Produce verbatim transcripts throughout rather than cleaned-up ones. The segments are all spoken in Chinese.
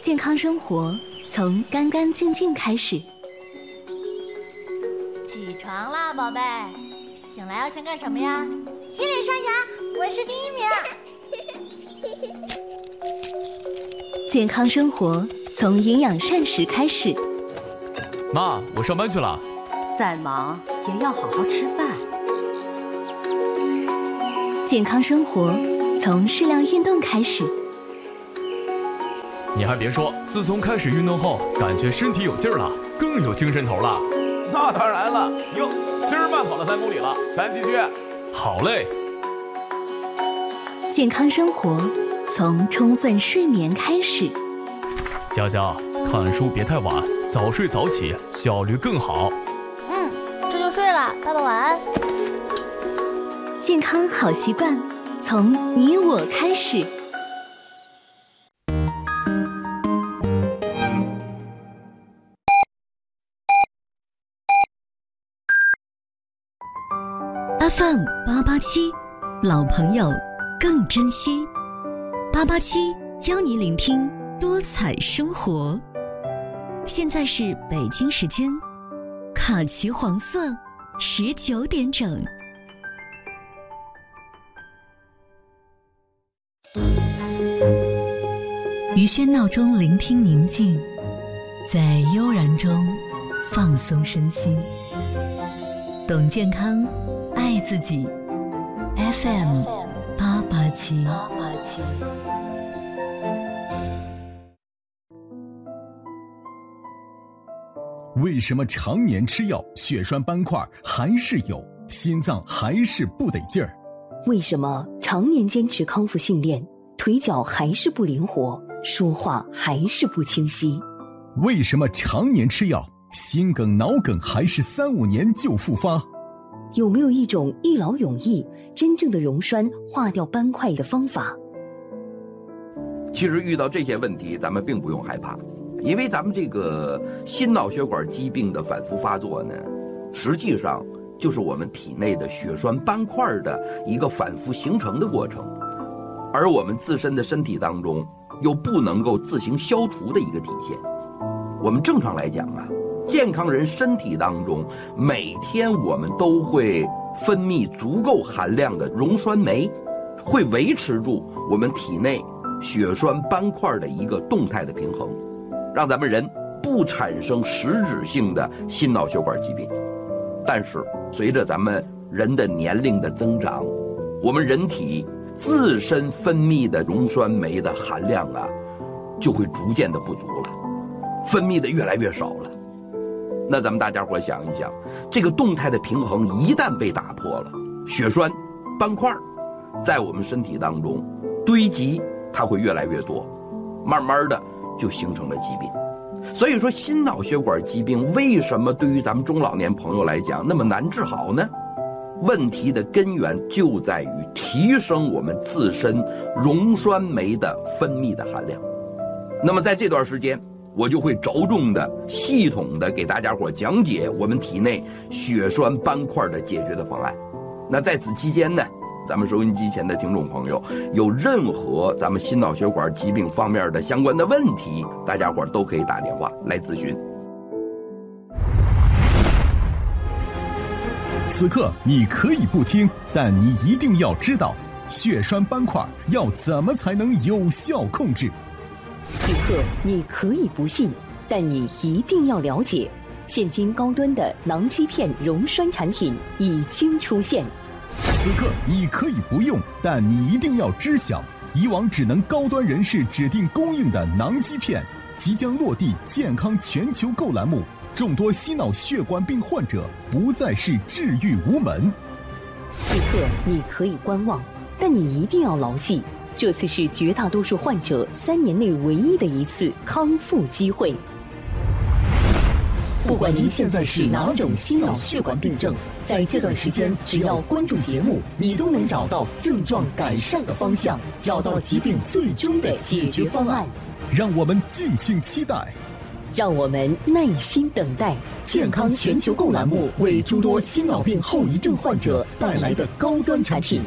健康生活从干干净净开始。 起床啦，宝贝！醒来要先干什么呀？洗脸刷牙，我是第一名。 健康生活从营养膳食开始。 妈，我上班去了。 再忙也要好好吃饭。 健康生活从适量运动开始。 你还别说，自从开始运动后，感觉身体有劲儿了，更有精神头了。 那当然了，哟，今儿慢跑了三公里了，咱继续。 好嘞。 健康生活从充分睡眠开始。 佳佳，看书别太晚，早睡早起，效率更好。 嗯，这就睡了，爸爸晚安。 健康好习惯从你我开始。F M 八八七，老朋友更珍惜。八八七邀你聆听多彩生活。现在是北京时间，卡其黄色十九点整。 于喧闹中聆听宁静，在悠然中放松身心。懂健康，爱自己。F M 八八七。 为什么常年吃药，血栓斑块还是有，心脏还是不得劲儿？ 为什么常年坚持康复训练，腿脚还是不灵活，说话还是不清晰？ 为什么常年吃药，心梗脑梗还是三五年就复发？ 有没有一种一劳永逸、真正的溶栓化掉斑块的方法？ 其实遇到这些问题，咱们并不用害怕，因为咱们这个心脑血管疾病的反复发作呢，实际上就是我们体内的血栓斑块的一个反复形成的过程，而我们自身的身体当中又不能够自行消除的一个体现。我们正常来讲啊，健康人身体当中每天我们都会分泌足够含量的溶栓酶，会维持住我们体内血栓斑块的一个动态的平衡，让咱们人不产生实质性的心脑血管疾病。但是随着咱们人的年龄的增长，我们人体自身分泌的溶栓酶的含量啊，就会逐渐的不足了，分泌的越来越少了。那咱们大家伙想一想，这个动态的平衡一旦被打破了，血栓斑块在我们身体当中堆积，它会越来越多，慢慢的就形成了疾病。所以说心脑血管疾病为什么对于咱们中老年朋友来讲那么难治好呢？问题的根源就在于提升我们自身溶栓酶的分泌的含量。那么在这段时间，我就会着重的系统的给大家伙讲解我们体内血栓斑块的解决的方案。那在此期间呢，咱们收音机前的听众朋友有任何咱们心脑血管疾病方面的相关的问题，大家伙都可以打电话来咨询。 此刻你可以不听，但你一定要知道血栓斑块要怎么才能有效控制。 此刻你可以不信，但你一定要了解，现今高端的囊肌片溶栓产品已经出现。 此刻你可以不用，但你一定要知晓，以往只能高端人士指定供应的囊肌片即将落地健康全球购栏目，众多心脑血管病患者不再是治愈无门。 此刻你可以观望，但你一定要牢记，这次是绝大多数患者三年内唯一的一次康复机会。不管您现在是哪种心脑血管病症，在这段时间只要关注节目，你都能找到症状改善的方向，找到疾病最终的解决方案。 让我们敬请期待， 让我们耐心等待健康全球购栏目为诸多心脑病后遗症患者带来的高端产品。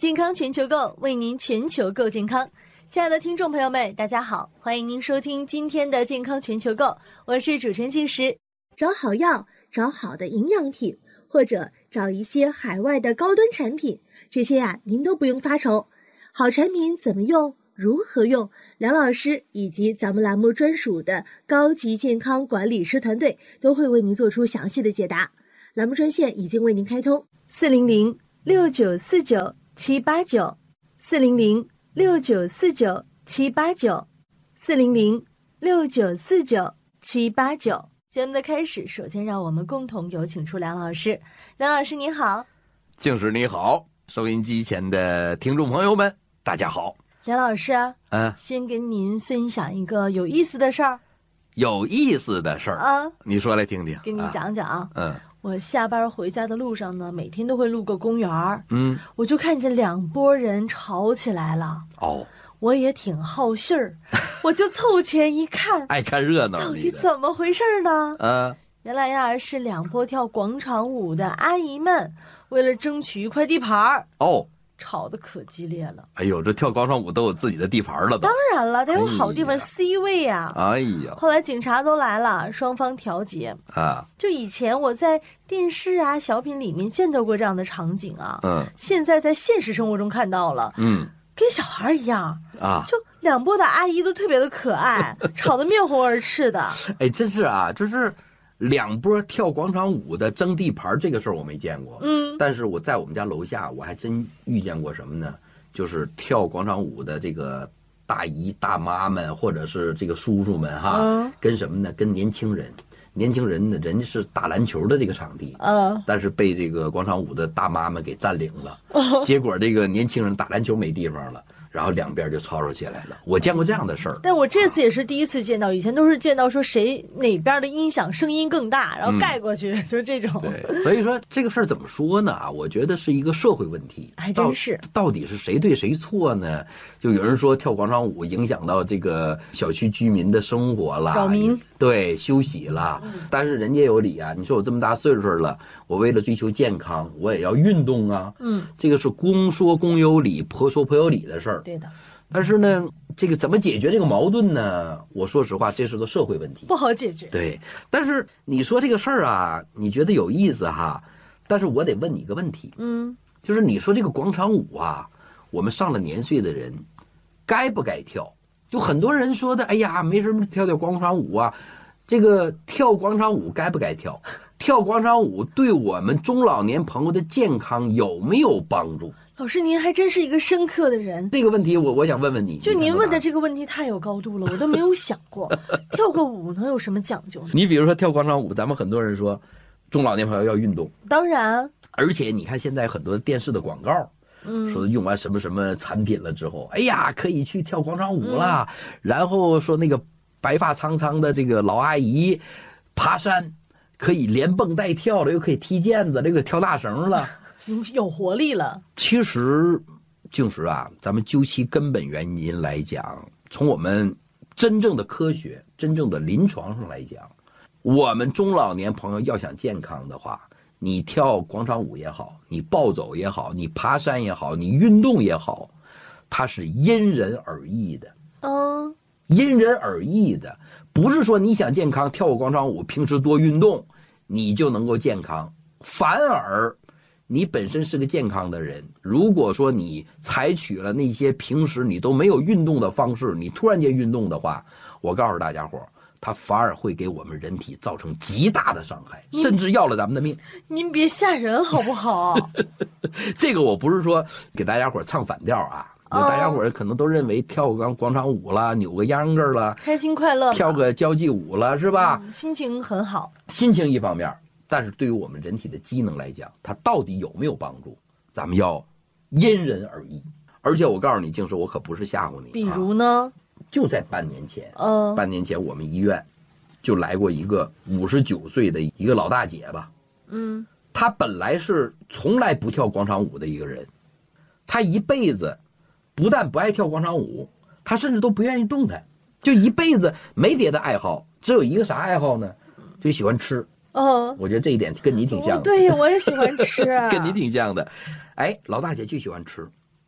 健康全球购，为您全球购健康。亲爱的听众朋友们，大家好，欢迎您收听今天的健康全球购，我是主持人静石。找好药，找好的营养品，或者找一些海外的高端产品，这些呀、啊，您都不用发愁。好产品怎么用，如何用，梁老师以及咱们栏目专属的高级健康管理师团队都会为您做出详细的解答。栏目专线已经为您开通，四零零六九四九七八九，四零零六九四九七八九，四零零六九四九七八九。节目的开始，首先让我们共同有请出梁老师。梁老师你好。 静石你好，收音机前的听众朋友们大家好。 梁老师， 嗯， 先跟您分享一个有意思的事儿。 有意思的事儿啊，你说来听听。 跟你讲讲啊。 嗯， 我下班回家的路上呢，每天都会路过公园儿。 嗯， 我就看见两拨人吵起来了。 哦， 我也挺好信儿，我就凑前一看， 爱看热闹。 到底怎么回事呢？ 啊， 原来呀是两拨跳广场舞的阿姨们，为了争取一块地盘儿。 哦。 吵得可激烈了！ 哎呦，这跳广场舞都有自己的地盘了都。 当然了，得有好地方 C 位呀。 哎呀！ 后来警察都来了，双方调解啊。 就以前我在电视啊、小品里面见到过这样的场景啊， 嗯， 现在在现实生活中看到了， 嗯， 跟小孩一样啊。 就两拨的阿姨都特别的可爱，吵得面红耳赤的。 哎，真是啊，就是。两波跳广场舞的争地盘这个事儿我没见过， 嗯， 但是我在我们家楼下我还真遇见过什么呢？就是跳广场舞的这个大姨大妈们或者是这个叔叔们哈， 嗯、 跟什么呢？跟年轻人，年轻人呢，人家是打篮球的这个场地， 嗯， 但是被这个广场舞的大妈们给占领了，嗯、结果这个年轻人打篮球没地方了。然后两边就吵吵起来了，我见过这样的事儿。 但我这次也是第一次见到，以前都是见到说谁哪边的音响声音更大，然后盖过去，嗯、就是这种。 对，所以说这个事儿怎么说呢？啊，我觉得是一个社会问题， 还真是。 到底是谁对谁错呢？就有人说跳广场舞影响到这个小区居民的生活了， 扰民， 对，休息了。嗯、但是人家有理啊，你说我这么大岁数了，我为了追求健康，我也要运动啊。 嗯， 这个是公说公有理，婆说婆有理的事儿。 对的， 但是呢，这个怎么解决这个矛盾呢？我说实话，这是个社会问题， 不好解决。 对，但是你说这个事儿啊，你觉得有意思哈？但是我得问你一个问题， 嗯， 就是你说这个广场舞啊，我们上了年岁的人该不该跳？就很多人说的，哎呀，没什么，跳跳广场舞啊，这个跳广场舞该不该跳？跳广场舞对我们中老年朋友的健康有没有帮助？ 老师，您还真是一个深刻的人。 这个问题我我想问问你， 就您问的这个问题太有高度了，我都没有想过，跳个舞能有什么讲究呢？ 你比如说跳广场舞，咱们很多人说，中老年朋友要运动， 当然， 而且你看现在很多电视的广告， 嗯， 说用完什么什么产品了之后，哎呀，可以去跳广场舞啦，嗯、然后说那个白发苍苍的这个老阿姨爬山。可以连蹦带跳的，又可以踢毽子，这个跳大绳了， 有活力了。 其实，静石啊，咱们究其根本原因来讲，从我们真正的科学、真正的临床上来讲，我们中老年朋友要想健康的话，你跳广场舞也好，你暴走也好，你爬山也好，你运动也好，它是因人而异的。 嗯， 因人而异的。不是说你想健康跳个广场舞，平时多运动，你就能够健康。反而，你本身是个健康的人，如果说你采取了那些平时你都没有运动的方式，你突然间运动的话，我告诉大家伙，它反而会给我们人体造成极大的伤害，甚至要了咱们的命。 您别吓人好不好？ 这个我不是说给大家伙唱反调啊。大家伙可能都认为跳个广场舞啦，扭个秧歌啦， 开心快乐， 跳个交际舞了，是吧、 嗯？心情很好。 心情一方面，但是对于我们人体的机能来讲，它到底有没有帮助，咱们要因人而异。而且我告诉你，静石，我可不是吓唬你。 比如呢？ 啊、就在半年前， 呃， 半年前我们医院就来过一个五十九岁的一个老大姐吧。 嗯， 她本来是从来不跳广场舞的一个人，她一辈子。不但不爱跳广场舞，他甚至都不愿意动弹，就一辈子没别的爱好，只有一个啥爱好呢？就喜欢吃。 哦， 我觉得这一点跟你挺像的。 哦、对，我也喜欢吃、啊， 跟你挺像的。哎，老大姐就喜欢吃，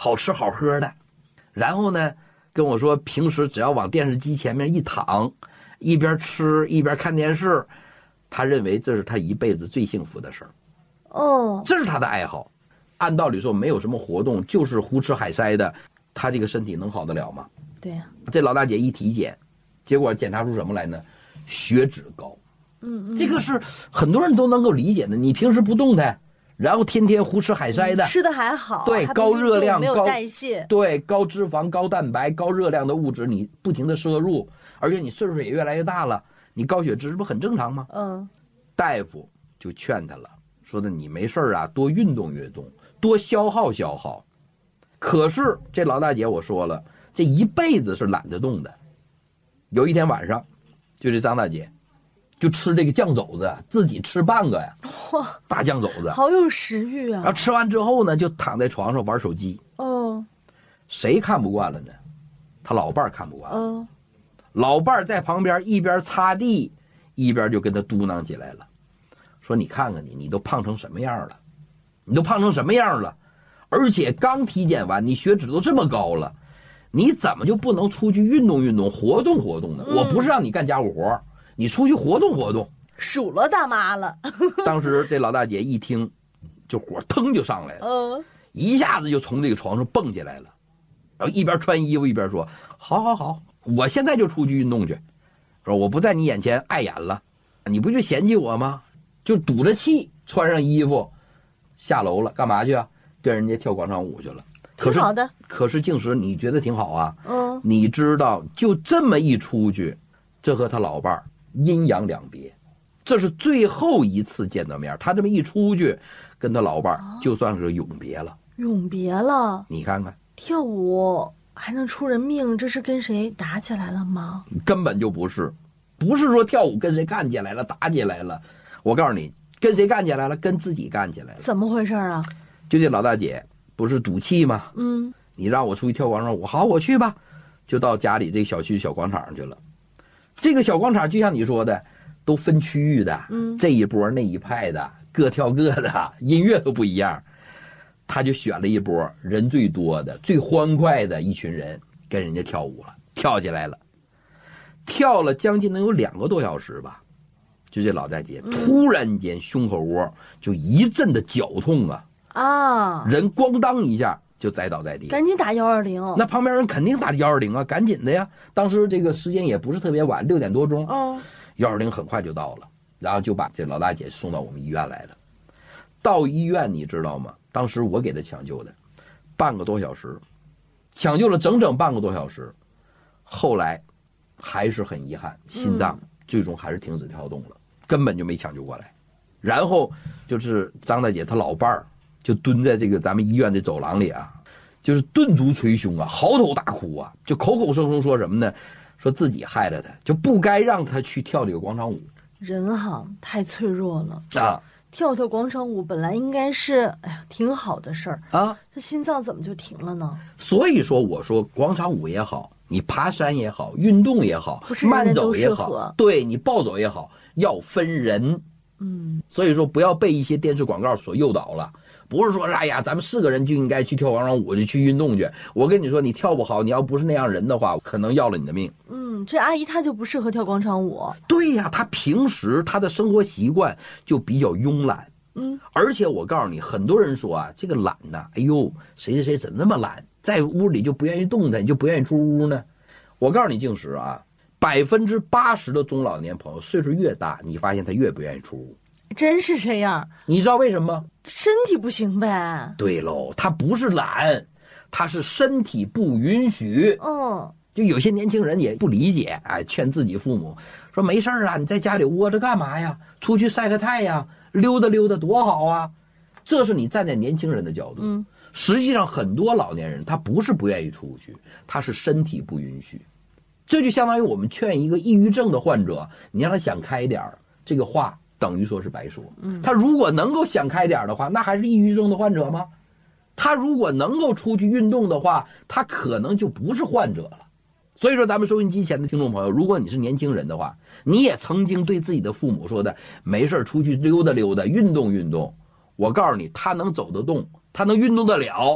好吃好喝的，然后呢跟我说平时只要往电视机前面一躺，一边吃一边看电视，他认为这是他一辈子最幸福的事儿。 哦， 这是他的爱好。按道理说没有什么活动，就是胡吃海塞的，他这个身体能好得了吗？ 对呀、啊。 这老大姐一体检，结果检查出什么来呢？血脂高。 嗯嗯， 这个是很多人都能够理解的。你平时不动弹，然后天天胡吃海塞的， 嗯、吃的还好， 对，高热量、 没有代谢， 对，高脂肪、高蛋白、高热量的物质你不停的摄入，而且你岁数也越来越大了，你高血脂这不很正常吗？ 嗯， 大夫就劝他了，说的你没事啊，多运动运动，多消耗消耗。可是这老大姐我说了，这一辈子是懒得动的。有一天晚上，就这张大姐就吃这个酱肘子，自己吃半个呀， 哇， 大酱肘子， 好有食欲啊！ 然后吃完之后呢，就躺在床上玩手机。 哦， 谁看不惯了呢？他老伴儿看不惯。 哦， 老伴儿在旁边一边擦地，一边就跟他嘟囔起来了，说：“你看看你，你都胖成什么样了？你都胖成什么样了？而且刚体检完，你血脂都这么高了，你怎么就不能出去运动运动、活动活动呢？嗯、我不是让你干家务活，你出去活动活动。” 数落大妈了。 当时这老大姐一听，就火腾就上来了， 嗯， 一下子就从这个床上蹦起来了，然后一边穿衣服一边说：“好好好，我现在就出去运动去，说我不在你眼前碍眼了，你不就嫌弃我吗？就赌着气穿上衣服下楼了，干嘛去啊？跟人家跳广场舞去了。可是挺好的。 可是静时你觉得挺好啊？ 嗯， 你知道就这么一出去，这和他老伴儿阴阳两别，这是最后一次见到面。他这么一出去，跟他老伴儿就算是永别了。 永别了？ 你看看， 跳舞还能出人命，这是跟谁打起来了吗？ 根本就不是，不是说跳舞跟谁干起来了，打起来了。我告诉你，跟谁干起来了？跟自己干起来了。 怎么回事啊？ 就这老大姐不是赌气吗？ 嗯， 你让我出去跳广场舞，好，我去吧，就到家里这个小区小广场上去了。这个小广场就像你说的，都分区域的， 嗯， 这一波那一派的，各跳各的，音乐都不一样。他就选了一波人最多的、最欢快的一群人，跟人家跳舞了，跳起来了，跳了将近能有两个多小时吧。就这老大姐突然间胸口窝就一阵的绞痛啊！ 啊！ 人咣当一下就栽倒在地， 赶紧打幺二零。 那旁边人肯定打幺二零啊，赶紧的呀！当时这个时间也不是特别晚，六点多钟。 哦， 幺二零很快就到了，然后就把这老大姐送到我们医院来了。到医院你知道吗？当时我给她抢救的，半个多小时，抢救了整整半个多小时，后来还是很遗憾，心脏最终还是停止跳动了。嗯，根本就没抢救过来。然后就是张大姐她老伴儿就蹲在这个咱们医院的走廊里啊，就是顿足捶胸啊，嚎啕大哭啊，就口口声声说什么呢？说自己害了他，就不该让他去跳这个广场舞。 人哈太脆弱了啊！ 跳跳广场舞本来应该是哎呀挺好的事儿啊， 这心脏怎么就停了呢？ 所以说我说广场舞也好，你爬山也好，运动也好，慢走也好，对你暴走也好，要分人。 嗯， 所以说不要被一些电视广告所诱导了，不是说哎呀咱们是个人就应该去跳广场舞，就去运动去。我跟你说，你跳不好，你要不是那样人的话，可能要了你的命。 嗯，这阿姨她就不适合跳广场舞。 对呀，她平时她的生活习惯就比较慵懒。 嗯， 而且我告诉你，很多人说啊，这个懒呐，哎呦，谁谁谁怎么那么懒，在屋里就不愿意动弹，就不愿意出屋呢？我告诉你，静时啊，百分之八十的中老年朋友岁数越大，你发现他越不愿意出屋。 真是这样。 你知道为什么？ 身体不行呗。 对喽，他不是懒，他是身体不允许。 嗯， 就有些年轻人也不理解，哎，劝自己父母说没事啊，你在家里窝着干嘛呀？出去晒晒太阳，溜达溜达多好啊！这是你站在年轻人的角度。 嗯， 实际上很多老年人他不是不愿意出去，他是身体不允许。这就相当于我们劝一个抑郁症的患者，你让他想开点儿，这个话等于说是白说。 嗯， 他如果能够想开点的话，那还是抑郁症的患者吗？他如果能够出去运动的话，他可能就不是患者了。所以说咱们收音机前的听众朋友，如果你是年轻人的话，你也曾经对自己的父母说的没事出去溜达溜达，运动运动，我告诉你，他能走得动，他能运动得了，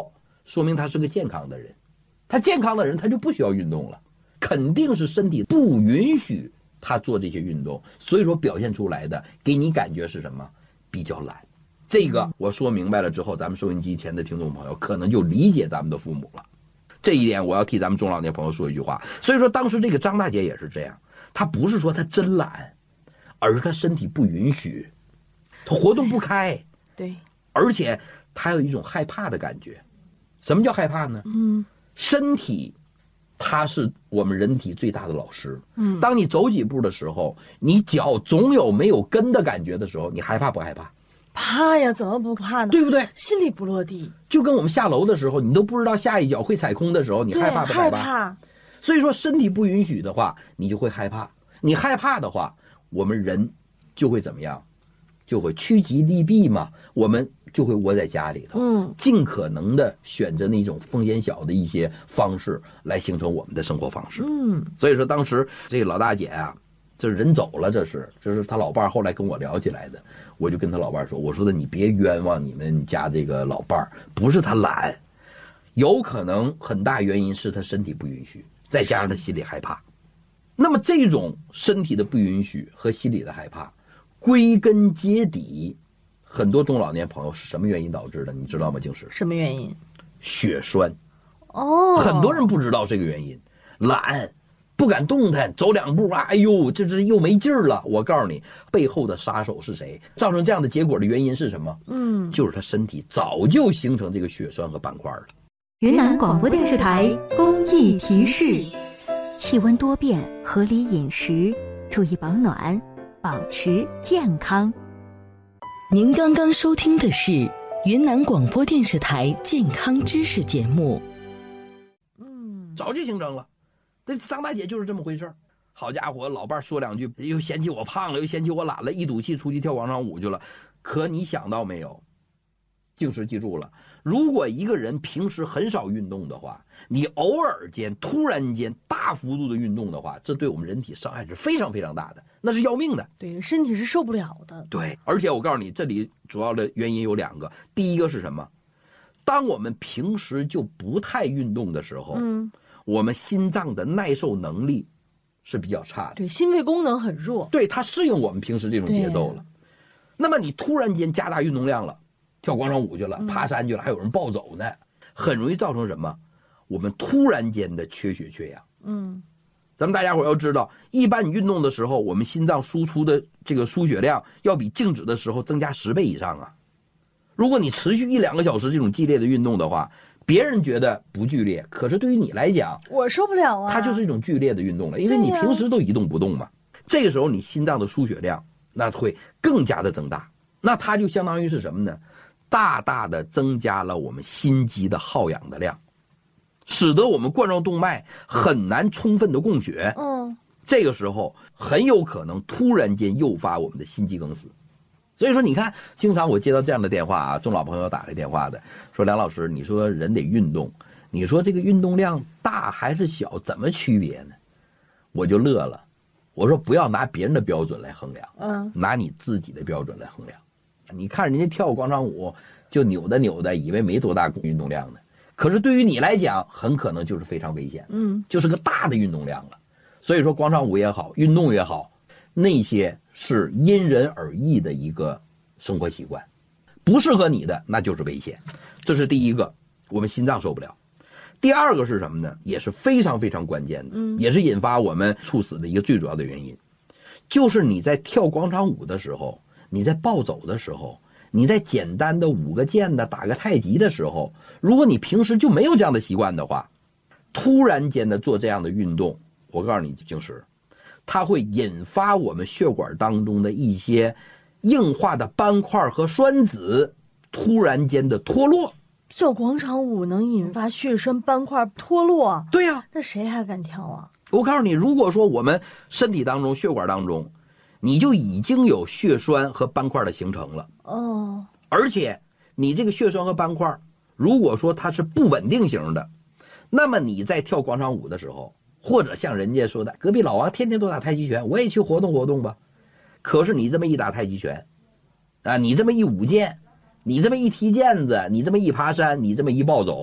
说明他是个健康的人。他健康的人他就不需要运动了，肯定是身体不允许他做这些运动，所以说表现出来的给你感觉是什么？比较懒。这个我说明白了之后，咱们收音机前的听众朋友可能就理解咱们的父母了。这一点我要替咱们中老年朋友说一句话。所以说当时这个张大姐也是这样，她不是说她真懒，而是她身体不允许，她活动不开。 对， 而且她有一种害怕的感觉。什么叫害怕呢？ 嗯， 身体它是我们人体最大的老师。嗯，当你走几步的时候，你脚总有没有跟的感觉的时候，你害怕不害怕？ 怕呀，怎么不怕呢？ 对不对？ 心里不落地。 就跟我们下楼的时候，你都不知道下一脚会踩空的时候，你害怕不害怕？ 害怕。 所以说身体不允许的话，你就会害怕。你害怕的话，我们人就会怎么样？就会趋吉避避嘛，我们就会窝在家里头， 嗯， 尽可能的选择那种风险小的一些方式来形成我们的生活方式。 嗯， 所以说当时这个老大姐啊，这人走了，这是这是他老伴儿后来跟我聊起来的。我就跟他老伴儿说，我说的你别冤枉你们家这个老伴儿，不是他懒，有可能很大原因是他身体不允许，再加上他心里害怕。那么这种身体的不允许和心理的害怕，归根结底，很多中老年朋友是什么原因导致的？你知道吗？静石， 什么原因？ 血栓。 哦， 很多人不知道这个原因，懒，不敢动弹，走两步啊，哎呦，这这又没劲儿了。我告诉你，背后的杀手是谁？造成这样的结果的原因是什么？ 嗯， 就是他身体早就形成这个血栓和斑块了。 云南广播电视台公益提示： 气温多变，合理饮食，注意保暖，保持健康。 您刚刚收听的是云南广播电视台健康知识节目。 嗯， 早就形成了。这张大姐就是这么回事儿。好家伙，老伴说两句，又嫌弃我胖了，又嫌弃我懒了，一赌气出去跳广场舞去了。可你想到没有？静石记住了，如果一个人平时很少运动的话，你偶尔间突然间大幅度的运动的话，这对我们人体伤害是非常非常大的，那是要命的。 对，身体是受不了的。 对，而且我告诉你，这里主要的原因有两个。第一个是什么？当我们平时就不太运动的时候， 嗯， 我们心脏的耐受能力是比较差的。 对，心肺功能很弱。 对，它适应我们平时这种节奏了。那么你突然间加大运动量了，跳广场舞去了，爬山去了，还有人暴走呢，很容易造成什么？我们突然间的缺血缺氧。 嗯， 咱们大家伙要知道，一般你运动的时候，我们心脏输出的这个输血量要比静止的时候增加十倍以上啊。如果你持续一两个小时这种激烈的运动的话，别人觉得不剧烈，可是对于你来讲， 我受不了啊。 它就是一种剧烈的运动了，因为你平时都一动不动嘛。这个时候你心脏的输血量那会更加的增大，那它就相当于是什么呢？大大的增加了我们心肌的耗氧的量，使得我们冠状动脉很难充分的供血。 嗯， 这个时候很有可能突然间诱发我们的心肌梗死。所以说你看，经常我接到这样的电话啊，中老朋友打来电话的，说梁老师，你说人得运动，你说这个运动量大还是小，怎么区别呢？我就乐了，我说不要拿别人的标准来衡量， 嗯， 拿你自己的标准来衡量。你看人家跳广场舞就扭的扭的，以为没多大运动量呢，可是对于你来讲，很可能就是非常危险， 嗯， 就是个大的运动量了。所以说广场舞也好，运动也好，那些是因人而异的一个生活习惯，不适合你的那就是危险。这是第一个，我们心脏受不了。第二个是什么呢？也是非常非常关键的， 嗯， 也是引发我们猝死的一个最主要的原因，就是你在跳广场舞的时候，你在暴走的时候，你在简单的舞个剑的打个太极的时候，如果你平时就没有这样的习惯的话，突然间的做这样的运动，我告诉你静石，它会引发我们血管当中的一些硬化的斑块和栓子突然间的脱落。 跳广场舞能引发血栓斑块脱落？ 对呀， 那谁还敢跳啊？ 我告诉你，如果说我们身体当中血管当中你就已经有血栓和斑块的形成了， 哦， 而且你这个血栓和斑块如果说它是不稳定型的，那么你在跳广场舞的时候，或者像人家说的隔壁老王天天都打太极拳，我也去活动活动吧，可是你这么一打太极拳啊，你这么一舞剑，你这么一踢毽子，你这么一爬山，你这么一暴走，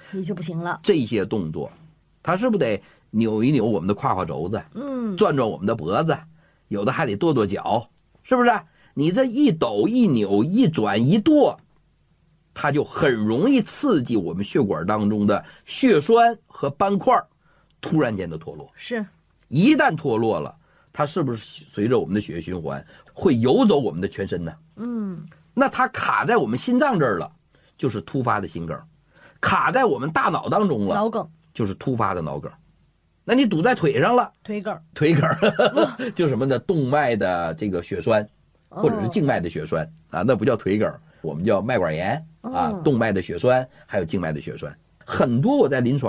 你就不行了。 这些动作，他是不是得扭一扭我们的胯胯轴子， 嗯， 转转我们的脖子，有的还得跺跺脚，是不是？你这一抖一扭一转一跺，它就很容易刺激我们血管当中的血栓和斑块突然间的脱落。 是， 一旦脱落了，它是不是随着我们的血液循环会游走我们的全身呢？ 嗯， 那它卡在我们心脏这儿了，就是突发的心梗；卡在我们大脑当中了， 脑梗， 就是突发的脑梗。那你堵在腿上了， 腿梗， 腿梗就什么呢？动脉的这个血栓，或者是静脉的血栓啊，那不叫腿梗，我们叫脉管炎啊，动脉的血栓，还有静脉的血栓。很多我在临床